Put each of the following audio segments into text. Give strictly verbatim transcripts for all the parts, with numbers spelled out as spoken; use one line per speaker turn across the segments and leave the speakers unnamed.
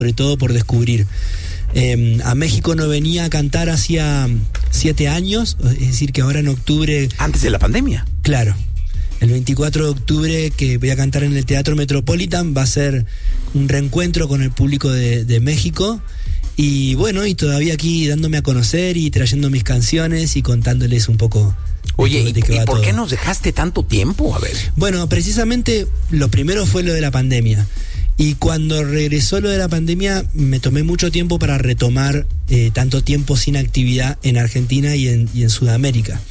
sobre todo por descubrir. Eh, a México no venía a cantar hacía siete años, es decir, que ahora en octubre...
Antes de la pandemia.
Claro. El veinticuatro de octubre, que voy a cantar en el Teatro Metropolitan, va a ser un reencuentro con el público de, de México. Y bueno, y todavía aquí dándome a conocer y trayendo mis canciones y contándoles un poco...
Oye, ¿y, ¿y por qué nos dejaste tanto tiempo? A ver.
Bueno, precisamente lo primero fue lo de la pandemia. Y cuando regresó lo de la pandemia, me tomé mucho tiempo para retomar eh, tanto tiempo sin actividad en Argentina y en, y en Sudamérica.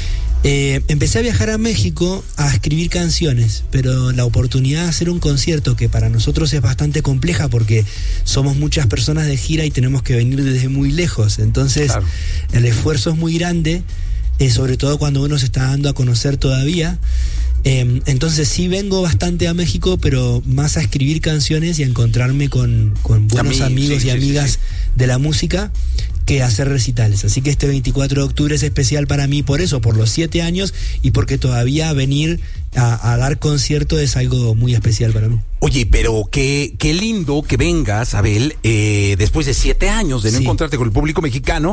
Eh, empecé a viajar a México a escribir canciones, pero la oportunidad de hacer un concierto, que para nosotros es bastante compleja porque somos muchas personas de gira y tenemos que venir desde muy lejos. Entonces, claro, el esfuerzo es muy grande, eh, sobre todo cuando uno se está dando a conocer todavía. Eh, entonces sí vengo bastante a México, pero más a escribir canciones y a encontrarme con, con buenos Amí, amigos sí, y sí, amigas sí, sí. de la música, que hacer recitales. Así que este veinticuatro de octubre es especial para mí por eso, por los siete años y porque todavía venir a, a dar concierto es algo muy especial para mí.
Oye, pero qué, qué lindo que vengas, Abel, eh, después de siete años de no sí. encontrarte con el público mexicano,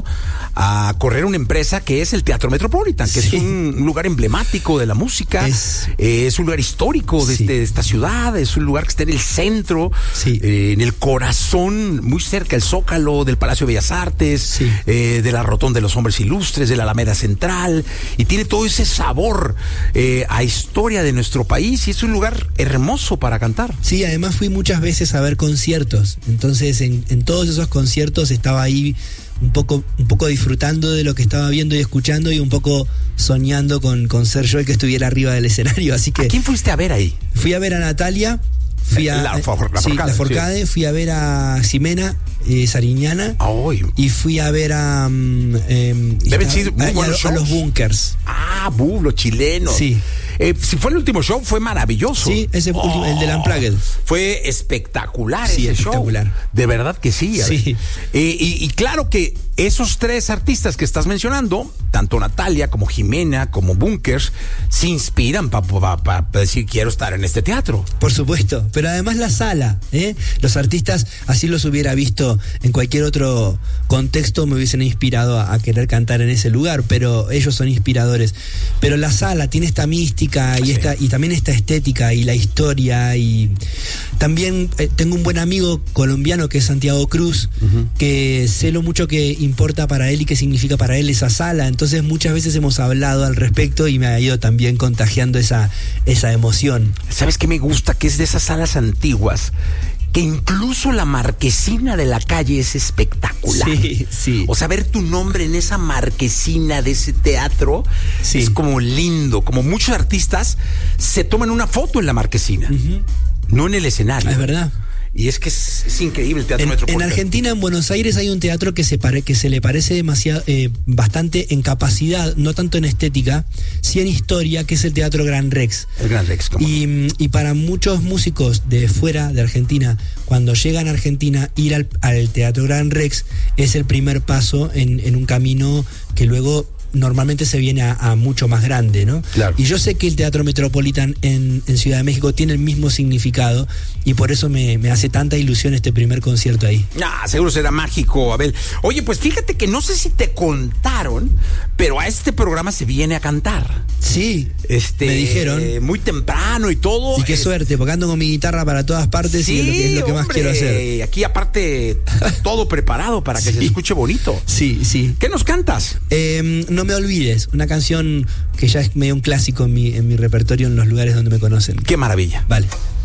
a correr una empresa que es el Teatro Metropolitan, que sí. es un lugar emblemático de la música, es, eh, es un lugar histórico de, sí. de esta ciudad, es un lugar que está en el centro, sí. eh, en el corazón, muy cerca del Zócalo, del Palacio de Bellas Artes, sí. eh, de la Rotonda de los Hombres Ilustres, de la Alameda Central, y tiene todo ese sabor eh, a historia de nuestro país, y es un lugar hermoso para cantar.
Sí, además fui muchas veces a ver conciertos, entonces en, en todos esos conciertos estaba ahí un poco, un poco disfrutando de lo que estaba viendo y escuchando y un poco soñando con, con ser yo el que estuviera arriba del escenario, así que...
¿A quién fuiste a ver ahí?
Fui a ver a Natalia, fui a...
La, for, la
sí,
Forcade,
la Forcade, sí. Fui a ver a Ximena eh, Sariñana
oh,
y fui a ver a... Um, eh,
Deben ser muy
a,
buenos
a, a los Bunkers.
Ah, buh, los chilenos.
Sí.
Eh, si fue el último show, fue maravilloso.
Sí, ese fue oh, el de la Unplugged.
Fue espectacular
sí,
ese
espectacular.
show. De verdad que sí.
Sí.
Eh, y, y claro que esos tres artistas que estás mencionando, tanto Natalia como Ximena, como Bunkers, se inspiran para pa, pa, pa decir quiero estar en este teatro.
Por supuesto, pero además la sala, ¿eh? Los artistas, así los hubiera visto en cualquier otro contexto, me hubiesen inspirado a, a querer cantar en ese lugar, pero ellos son inspiradores. Pero la sala tiene esta mística y, sí. esta, y también esta estética y la historia, y también eh, tengo un buen amigo colombiano que es Santiago Cruz, uh-huh. que sé lo mucho que importa para él y qué significa para él esa sala, entonces muchas veces hemos hablado al respecto y me ha ido también contagiando esa, esa emoción.
¿Sabes qué me gusta? Que es de esas salas antiguas que incluso la marquesina de la calle es espectacular.
Sí, sí.
O sea, ver tu nombre en esa marquesina de ese teatro sí. es como lindo. Como muchos artistas se toman una foto en la marquesina, uh-huh. no en el escenario.
Es verdad.
Y es que es, es increíble el Teatro
en,
Metropolitan.
En Argentina, en Buenos Aires, hay un teatro que se, pare, que se le parece demasiado, eh, bastante en capacidad, no tanto en estética, sí en historia, que es el Teatro Gran Rex.
El Gran Rex, ¿cómo?
Y, y para muchos músicos de fuera de Argentina, cuando llegan a Argentina, ir al, al Teatro Gran Rex es el primer paso en, en un camino que luego normalmente se viene a, a mucho más grande, ¿no?
Claro.
Y yo sé que el Teatro Metropolitan en, en Ciudad de México tiene el mismo significado y por eso me, me hace tanta ilusión este primer concierto ahí.
Ah, seguro será mágico, Abel. Oye, pues fíjate que no sé si te contaron, pero a este programa se viene a cantar.
Sí,
este,
me dijeron.
Eh, muy temprano y todo.
Y qué
es...
suerte, porque ando con mi guitarra para todas partes
sí,
y es lo que, es lo que
hombre,
más quiero hacer.
Aquí aparte todo preparado para que sí. se escuche bonito.
Sí, sí.
¿Qué nos cantas?
Eh, no me olvides, una canción que ya es medio un clásico en mi, en mi repertorio en los lugares donde me conocen.
Qué maravilla.
Vale.